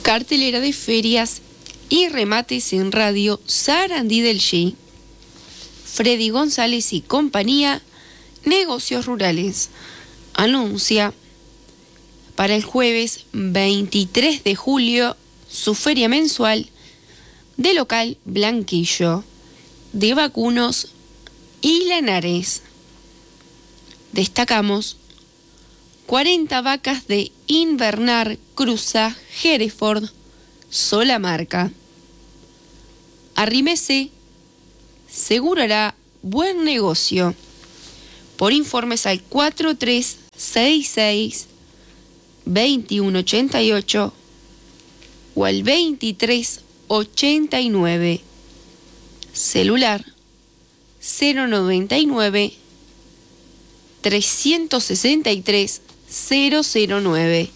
Cartelera de ferias y remates en radio Sarandí del G. Freddy González y compañía, negocios rurales. Anuncia para el jueves 23 de julio su feria mensual de local Blanquillo, de vacunos y Lanares. Destacamos 40 vacas de Invernar, Cruza, Hereford, sola marca. Arrímese, seguro hará buen negocio. Por informes al 4366-2188 o al 2389. Celular 099 363 009.